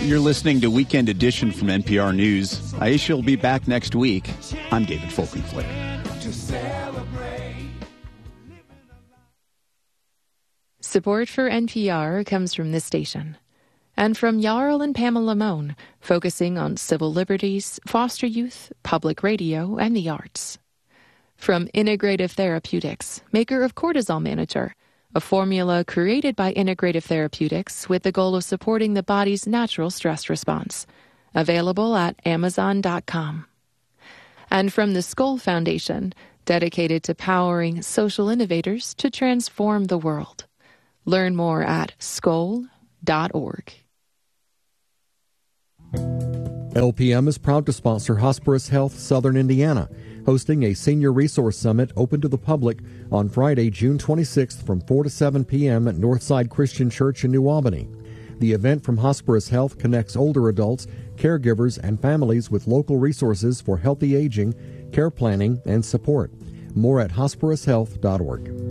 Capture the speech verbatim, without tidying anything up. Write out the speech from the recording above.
You're listening to Weekend Edition from N P R News. Aisha will be back next week. I'm David Folkenflik. Support for N P R comes from this station and from Jarl and Pamela Moan, focusing on civil liberties, foster youth, public radio, and the arts. From Integrative Therapeutics, maker of Cortisol Manager, a formula created by Integrative Therapeutics with the goal of supporting the body's natural stress response. Available at amazon dot com. And from the Skoll Foundation, dedicated to powering social innovators to transform the world. Learn more at skoll dot org. L P M is proud to sponsor Hospirus Health Southern Indiana, hosting a senior resource summit open to the public on Friday, June twenty-sixth from four to seven p.m. at Northside Christian Church in New Albany. The event from Hospirus Health connects older adults, caregivers, and families with local resources for healthy aging, care planning, and support. More at hospirus health dot org.